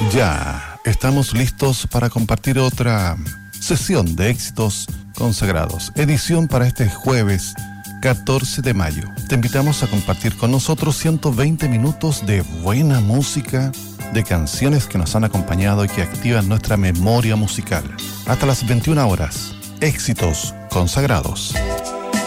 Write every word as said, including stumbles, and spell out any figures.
Ya estamos listos para compartir otra sesión de éxitos consagrados. Edición para este jueves catorce de mayo. Te invitamos a compartir con nosotros ciento veinte minutos de buena música, de canciones que nos han acompañado y que activan nuestra memoria musical. Hasta las veintiuna horas. Éxitos consagrados.